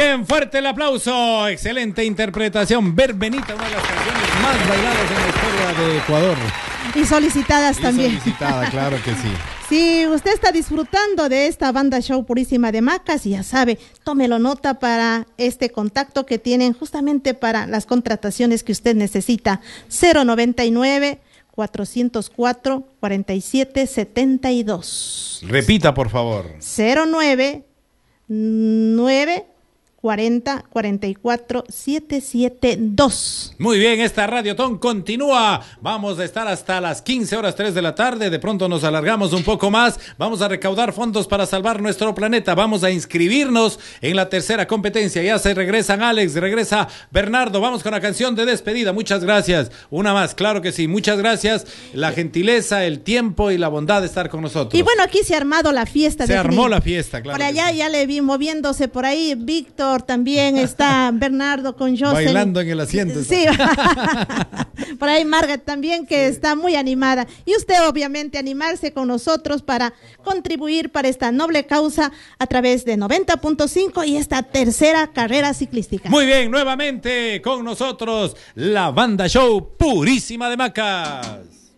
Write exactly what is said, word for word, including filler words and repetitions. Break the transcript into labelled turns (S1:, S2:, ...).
S1: bien, fuerte el aplauso. Excelente interpretación. Verbenita, una de las canciones más bailadas en la historia de Ecuador.
S2: Y solicitadas
S1: y
S2: también.
S1: Solicitada, claro que sí.
S2: Si usted está disfrutando de esta banda show Purísima de Macas, ya sabe, tómelo nota para este contacto que tienen justamente para las contrataciones que usted necesita. cero noventa y nueve, cuatrocientos cuatro, cuarenta y siete setenta y dos.
S1: Repita, por favor.
S2: cero nueve nueve cuarenta, cuarenta y cuatro, setecientos setenta y dos.
S1: Muy bien, esta Radiotón continúa. Vamos a estar hasta las quince horas tres de la tarde. De pronto nos alargamos un poco más. Vamos a recaudar fondos para salvar nuestro planeta. Vamos a inscribirnos en la tercera competencia. Ya se regresan Alex, regresa Bernardo. Vamos con la canción de despedida. Muchas gracias. Una más, claro que sí. Muchas gracias. La gentileza, el tiempo y la bondad de estar con nosotros.
S2: Y bueno, aquí se ha armado la fiesta.
S1: Se armó la fiesta, claro.
S2: Por allá
S1: sí.
S2: Ya le vi moviéndose por ahí Víctor. También está Bernardo con Jocelyn.
S1: Bailando en el asiento.
S2: Sí, por ahí Margaret también, que sí. Está muy animada. Y usted obviamente animarse con nosotros para contribuir para esta noble causa a través de noventa punto cinco y esta tercera carrera ciclística.
S1: Muy bien, nuevamente con nosotros la banda show Purísima de Macas.